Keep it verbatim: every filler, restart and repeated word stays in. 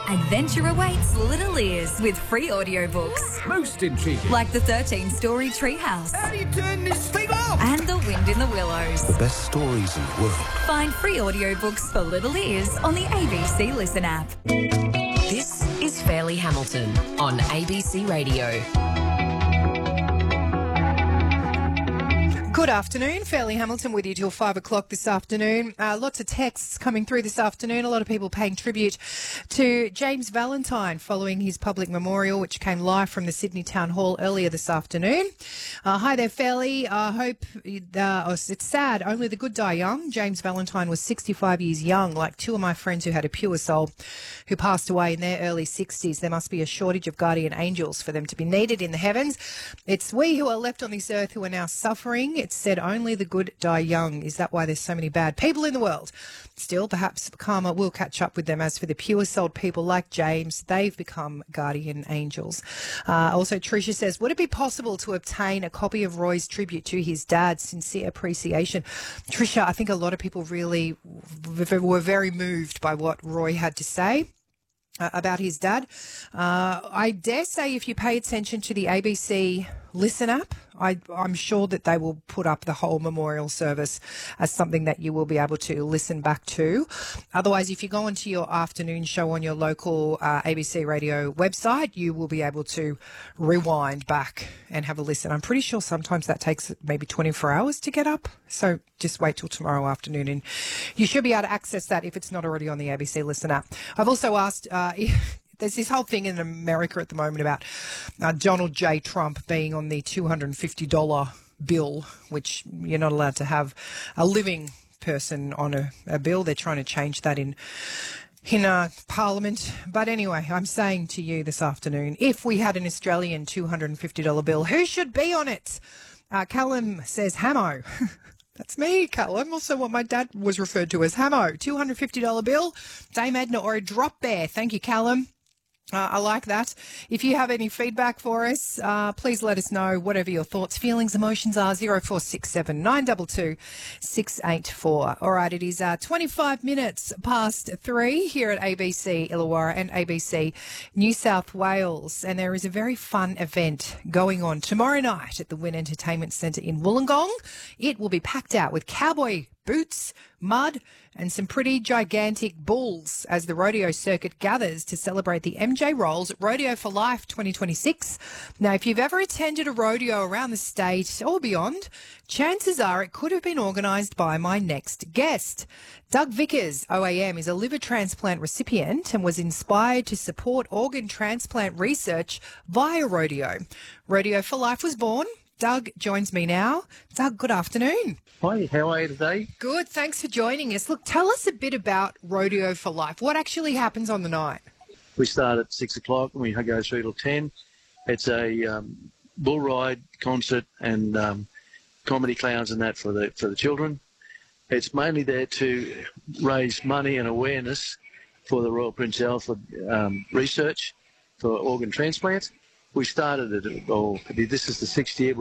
Adventure awaits Little Ears with free audiobooks. Most intriguing. Like the thirteen-story Treehouse. How do you turn this thing off? And The Wind in the Willows. The best stories in the world. Find free audiobooks for Little Ears on the A B C Listen app. This is Fairleigh Hamilton on A B C Radio. Good afternoon. Fairleigh Hamilton with you till five o'clock this afternoon. Uh, lots of texts coming through this afternoon. A lot of people paying tribute to James Valentine following his public memorial, which came live from the Sydney Town Hall earlier this afternoon. Uh, hi there, Fairleigh. I hope uh, oh, it's sad. Only the good die young. James Valentine was sixty-five years young, like two of my friends who had a pure soul who passed away in their early sixties. There must be a shortage of guardian angels for them to be needed in the heavens. It's we who are left on this earth who are now suffering. It's said only the good die young. Is that why there's so many bad people in the world? Still, perhaps karma will catch up with them. As for the pure-souled people like James, they've become guardian angels. Uh, also, Tricia says, would it be possible to obtain a copy of Roy's tribute to his dad? Sincere appreciation. Tricia, I think a lot of people really were very moved by what Roy had to say Uh, about his dad. Uh, I dare say if you pay attention to the A B C Listen app, I, I'm sure that they will put up the whole memorial service as something that you will be able to listen back to. Otherwise, if you go onto your afternoon show on your local uh, A B C radio website, you will be able to rewind back and have a listen. I'm pretty sure sometimes that takes maybe twenty-four hours to get up. So just wait till tomorrow afternoon and you should be able to access that if it's not already on the A B C Listen app. I've also asked... Uh, There's this whole thing in America at the moment about uh, Donald J. Trump being on the two hundred fifty dollars bill, which you're not allowed to have a living person on a, a bill. They're trying to change that in in uh, Parliament. But anyway, I'm saying to you this afternoon, if we had an Australian two hundred fifty dollars bill, who should be on it? Uh, Callum says Hamo. That's me, Callum. Also what my dad was referred to as Hamo. two hundred fifty dollars bill, Dame Edna or a drop bear. Thank you, Callum. Uh, I like that. If you have any feedback for us, uh, please let us know. Whatever your thoughts, feelings, emotions are, zero four six seven nine two two six eight four. All right, it is uh, twenty-five minutes past three here at A B C Illawarra and A B C New South Wales. And there is a very fun event going on tomorrow night at the Wynn Entertainment Centre in Wollongong. It will be packed out with cowboy boots, mud and some pretty gigantic bulls as the rodeo circuit gathers to celebrate the M J Rolls Rodeo for Life twenty twenty-six. Now, if you've ever attended a rodeo around the state or beyond, chances are it could have been organised by my next guest. Doug Vickers, O A M, is a liver transplant recipient and was inspired to support organ transplant research via rodeo. Rodeo for Life was born. Doug joins me now. Doug, good afternoon. Hi, how are you today? Good, thanks for joining us. Look, tell us a bit about Rodeo for Life. What actually happens on the night? We start at six o'clock and we go through till ten. It's a um, bull ride, concert and um, comedy clowns and that for the for the children. It's mainly there to raise money and awareness for the Royal Prince Alfred um, research for organ transplant. We started it, or this is the sixth year.